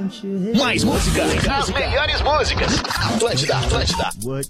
Mais música, as melhores músicas. Atlântida, Atlântida. What?